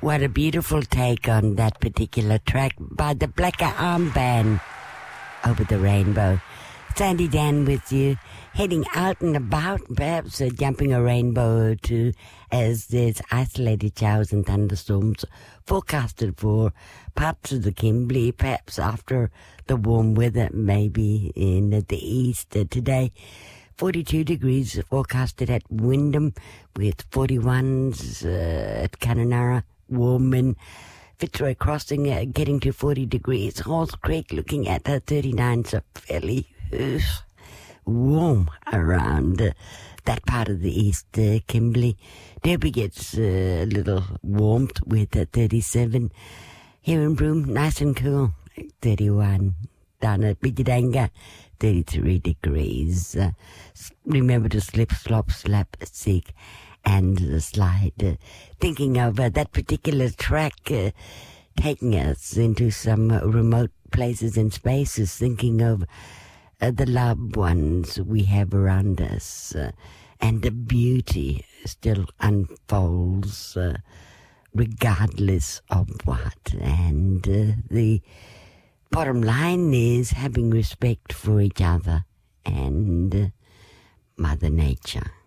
What a beautiful take on that particular track by the Blacker Arm Band, Over the Rainbow. Sandy Dan with you, heading out and about, perhaps jumping a rainbow or two, as there's isolated showers and thunderstorms forecasted for parts of the Kimberley, perhaps after the warm weather, maybe in the east. Today, 42 degrees forecasted at Wyndham, with 41s at Kununurra, warm, and Fitzroy Crossing getting to 40 degrees. Halls Creek looking at 39, so fairly warm around that part of the east Kimberley. Derby gets a little warmth with 37. Here in Broome, nice and cool, 31. Down at Bidjadanga, 33 degrees. Remember to slip, slop, slap, seek, and slide. Thinking of that particular track taking us into some remote places and spaces, thinking of the loved ones we have around us, and the beauty still unfolds regardless of what. And the bottom line is having respect for each other and Mother Nature.